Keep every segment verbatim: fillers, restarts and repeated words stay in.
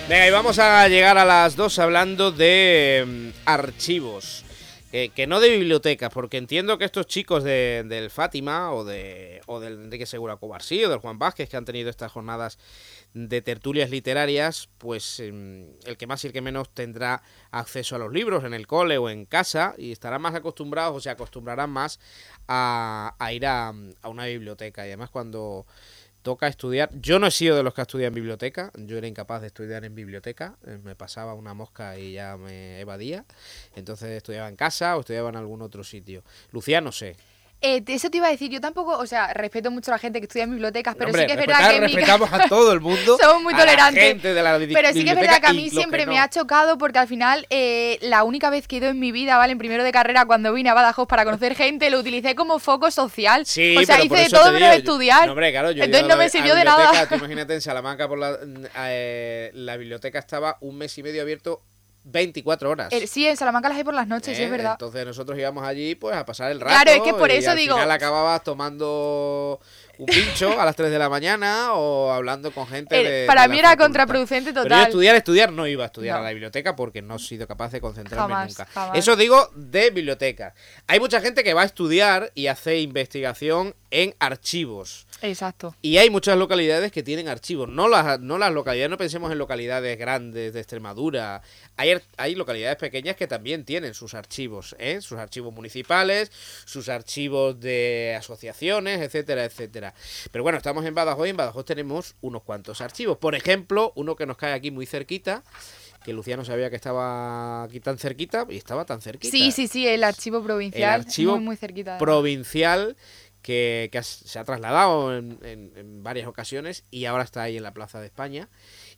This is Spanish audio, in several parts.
Venga, y vamos a llegar a las dos hablando de um, archivos. Eh, que no de bibliotecas, porque entiendo que estos chicos de, del Fátima o, de, o del Enrique Segura Covarsí o del Juan Vázquez, que han tenido estas jornadas de tertulias literarias, pues eh, el que más y el que menos tendrá acceso a los libros en el cole o en casa y estarán más acostumbrados o se acostumbrarán más a, a ir a, a una biblioteca. Y además cuando toca estudiar, yo no he sido de los que ha estudiado en biblioteca, yo era incapaz de estudiar en biblioteca, me pasaba una mosca y ya me evadía, entonces estudiaba en casa o estudiaba en algún otro sitio. Lucía, no sé. Eh, eso te iba a decir, yo tampoco, o sea, respeto mucho a la gente que estudia en bibliotecas, pero Hombre, sí que es respetar, verdad que en respetamos mi... a todo el mundo, somos muy tolerantes, a la gente de la bi- pero sí que es verdad que a mí siempre que no. me ha chocado porque al final eh, la única vez que he ido en mi vida, ¿vale? En primero de carrera, cuando vine a Badajoz para conocer gente, lo utilicé como foco social, Sí, o sea, pero por hice de eso todo te menos digo, estudiar, yo, no, hombre, claro, yo he entonces ido a no la- me sirvió a la de nada. biblioteca, tú imagínate en Salamanca, por la, eh, la biblioteca estaba un mes y medio abierto veinticuatro horas. Eh, sí, en Salamanca las hay por las noches, ¿Eh? sí, es verdad. Entonces nosotros íbamos allí pues a pasar el rato. Claro, es que por y eso al digo- final acababas tomando un pincho a las tres de la mañana o hablando con gente Eh, de para de mí la era facultad. contraproducente Pero yo total. estudiar, estudiar no iba a estudiar No. a la biblioteca porque no he sido capaz de concentrarme Jamás, nunca. jamás. Eso digo de biblioteca. Hay mucha gente que va a estudiar y hace investigación en archivos. Exacto. Y hay muchas localidades que tienen archivos. No las, no las localidades, no pensemos en localidades grandes de Extremadura. Hay, ar- hay localidades pequeñas que también tienen sus archivos, ¿eh? Sus archivos municipales, sus archivos de asociaciones, etcétera, etcétera. Pero bueno, estamos en Badajoz y en Badajoz tenemos unos cuantos archivos. Por ejemplo, uno que nos cae aquí muy cerquita, que Luciano sabía que estaba aquí tan cerquita y estaba tan cerquita. Sí, sí, sí, el archivo provincial, El archivo muy, muy cerquita. provincial que, que has- se ha trasladado en, en- en varias ocasiones y ahora está ahí en la Plaza de España.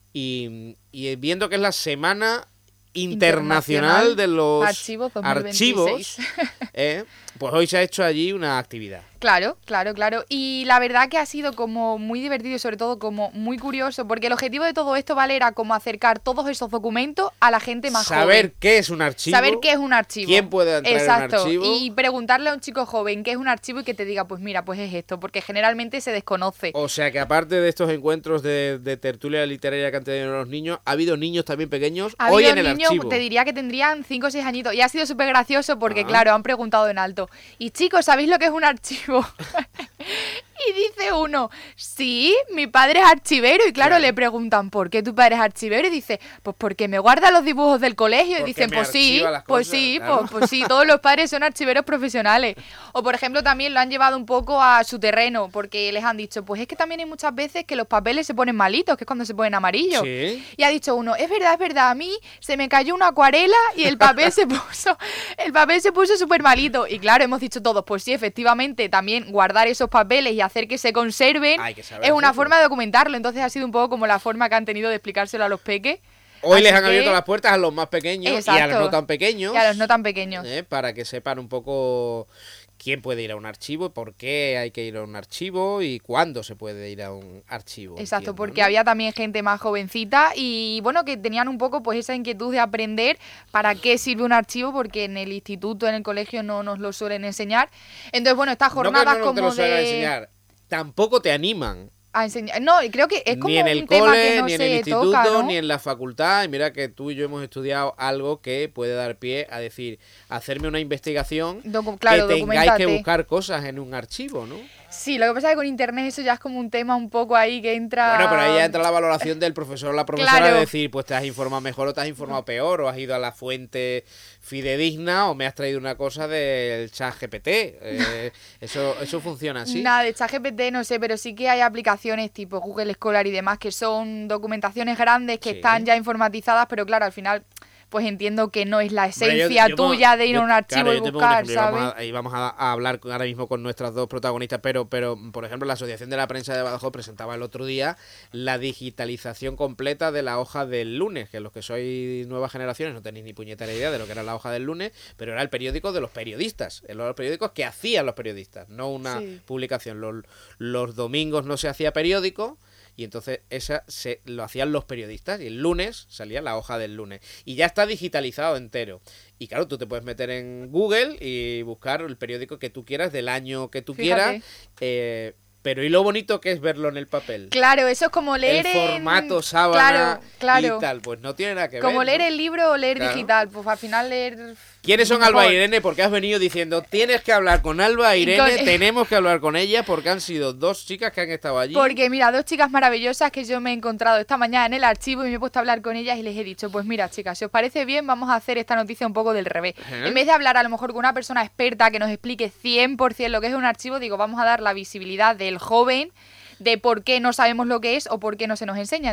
Y, y viendo que es la Semana Internacional, Internacional de los Archivos dos mil veintiséis. archivos, eh, pues hoy se ha hecho allí una actividad. Claro, claro, claro. Y la verdad que ha sido como muy divertido y sobre todo como muy curioso, porque el objetivo de todo esto, ¿vale? Era como acercar todos esos documentos a la gente más Saber joven. qué es un archivo. Saber qué es un archivo. ¿Quién puede entrar Exacto. en un archivo? Y preguntarle a un chico joven qué es un archivo y que te diga, pues mira, pues es esto, porque generalmente se desconoce. O sea que aparte de estos encuentros de, de tertulia literaria que han tenido los niños, ha habido niños también pequeños Ha hoy habido en el niños, archivo. te diría que tendrían cinco o seis añitos. Y ha sido súper gracioso porque, Ah. claro, han preguntado en alto. Y chicos, ¿sabéis lo que es un archivo? Y dice uno, sí, mi padre es archivero. Y claro, Claro. le preguntan, ¿por qué tu padre es archivero? Y dice, pues porque me guarda los dibujos del colegio. Y Porque dicen, me pues sí, archiva las pues cosas, sí, claro. pues, pues sí, todos los padres son archiveros profesionales. O por ejemplo, también lo han llevado un poco a su terreno, porque les han dicho, pues es que también hay muchas veces que los papeles se ponen malitos, que es cuando se ponen amarillos. Sí. Y ha dicho uno, es verdad, es verdad, a mí se me cayó una acuarela y el papel se puso, el papel se puso súper malito. Y claro, hemos dicho todos, pues sí, efectivamente, también guardar esos papeles y hacer que se conserven Hay que saber es una hacerlo. forma de documentarlo. Entonces ha sido un poco como la forma que han tenido de explicárselo a los peques. Hoy Así les han que- abierto las puertas a los más pequeños y a Exacto. los no tan pequeños. Y a los no tan pequeños. eh, para que sepan un poco quién puede ir a un archivo, por qué hay que ir a un archivo y cuándo se puede ir a un archivo. Exacto, entiendo, porque ¿no? había también gente más jovencita y bueno, que tenían un poco pues esa inquietud de aprender para qué sirve un archivo, porque en el instituto, en el colegio no nos lo suelen enseñar. Entonces, bueno, estas No que jornadas no, no te como lo suelen de enseñar, tampoco te animan. a enseñar. No, creo que es como Ni en el un tema cole, que no ni en se el instituto, toca, ¿no? ni en la facultad. Y mira que tú y yo hemos estudiado algo que puede dar pie a decir, hacerme una investigación Docu- claro, que tengáis documentate. que buscar cosas en un archivo, ¿no? Sí, lo que pasa es que con internet eso ya es como un tema un poco ahí que entra... Bueno, pero ahí ya entra la valoración del profesor o la profesora Claro. de decir, pues te has informado mejor o te has informado peor, o has ido a la fuente fidedigna o me has traído una cosa del chat G P T. Eh, eso, eso funciona así. Nada, de ChatGPT no sé, pero sí que hay aplicaciones tipo Google Scholar y demás que son documentaciones grandes que Sí. están ya informatizadas, pero claro, al final pues entiendo que no es la Hombre, yo- esencia yo pongo- tuya de ir yo- a un archivo claro, y yo te pongo un buscar, ejemplo, y ¿sabes? vamos a- Y vamos a, a hablar ahora mismo con nuestras dos protagonistas, pero, pero por ejemplo, la Asociación de la Prensa de Badajoz presentaba el otro día la digitalización completa de la hoja del lunes, que los que sois nuevas generaciones no tenéis ni puñetera idea de lo que era la hoja del lunes, pero era el periódico de los periodistas, el- los periódicos que hacían los periodistas, no una Sí. publicación. Los, los domingos no se hacía periódico. Y entonces esa se lo hacían los periodistas y el lunes salía la hoja del lunes. Y ya está digitalizado entero. Y claro, tú te puedes meter en Google y buscar el periódico que tú quieras, del año que tú Fíjate. quieras. Eh, Pero ¿y lo bonito que es verlo en el papel? Claro, eso es como leer el en... formato sábana claro, claro. y tal, pues no tiene nada que como ver. Como leer ¿no? el libro o leer Claro. digital, pues al final leer... ¿Quiénes son mejor. Alba e Irene? Porque has venido diciendo, tienes que hablar con Alba e Y Irene, con- tenemos que hablar con ellas porque han sido dos chicas que han estado allí. Porque mira, dos chicas maravillosas que yo me he encontrado esta mañana en el archivo y me he puesto a hablar con ellas y les he dicho, pues mira chicas, si os parece bien vamos a hacer esta noticia un poco del revés. Ajá. En vez de hablar a lo mejor con una persona experta que nos explique cien por ciento lo que es un archivo, digo, vamos a dar la visibilidad del joven, de por qué no sabemos lo que es o por qué no se nos enseña.